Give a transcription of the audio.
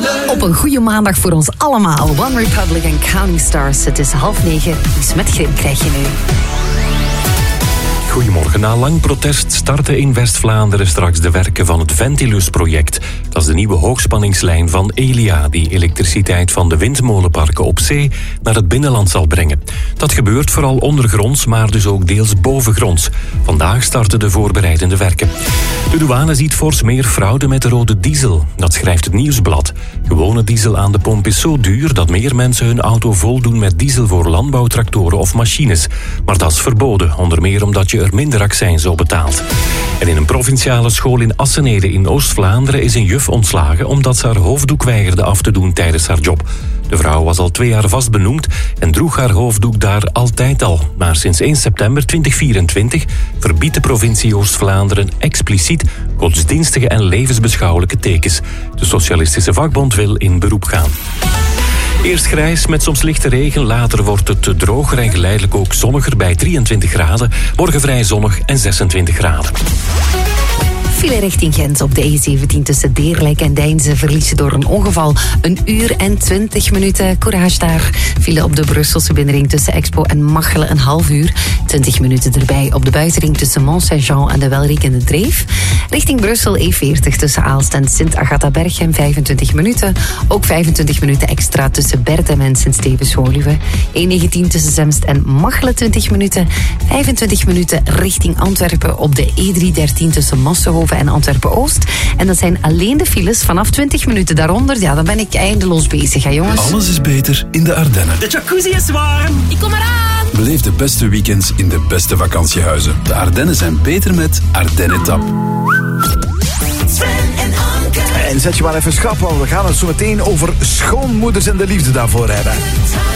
Op een goede maandag voor ons allemaal. One Republic en Counting Stars. Het is 8:30. Dus met Grim krijg je nu. Goedemorgen. Na lang protest starten in West-Vlaanderen straks de werken van het Ventilus-project. Dat is de nieuwe hoogspanningslijn van Elia, die elektriciteit van de windmolenparken op zee naar het binnenland zal brengen. Dat gebeurt vooral ondergronds, maar dus ook deels bovengronds. Vandaag starten de voorbereidende werken. De douane ziet fors meer fraude met de rode diesel. Dat schrijft het Nieuwsblad. Gewone diesel aan de pomp is zo duur dat meer mensen hun auto voldoen met diesel voor landbouwtractoren of machines. Maar dat is verboden, onder meer omdat je er minder accijns op betaalt. En in een provinciale school in Assenede in Oost-Vlaanderen is een juf ontslagen omdat ze haar hoofddoek weigerde af te doen tijdens haar job. De vrouw was al 2 jaar vast benoemd en droeg haar hoofddoek daar altijd al. Maar sinds 1 september 2024 verbiedt de provincie Oost-Vlaanderen expliciet godsdienstige en levensbeschouwelijke tekens. De Socialistische Vakbond wil in beroep gaan. Eerst grijs met soms lichte regen, later wordt het droger en geleidelijk ook zonniger bij 23 graden. Morgen vrij zonnig en 26 graden. File richting Gent op de E17 tussen Deerlijk en Deinze verliezen door een ongeval 1 uur en 20 minuten. Courage daar. File op de Brusselse binnenring tussen Expo en Machelen een half uur. 20 minuten erbij op de buitenring tussen Mont-Saint-Jean en de Welrik en de Dreef. Richting Brussel E40 tussen Aalst en Sint-Agatha-Berchem 25 minuten. Ook 25 minuten extra tussen Berchem en Sint-Stevens-Woluwe. E19 tussen Zemst en Machelen 20 minuten. 25 minuten richting Antwerpen op de E313 tussen Massenhoven en Antwerpen-Oost. En dat zijn alleen de files vanaf 20 minuten. Daaronder, ja, dan ben ik eindeloos bezig, hè jongens. Alles is beter in de Ardennen. De jacuzzi is warm. Ik kom eraan. Beleef de beste weekends in de beste vakantiehuizen. De Ardennen zijn beter met Ardennetap. Sven en Anke. En zet je maar even schrap, want we gaan het zo meteen over schoonmoeders en de liefde daarvoor hebben.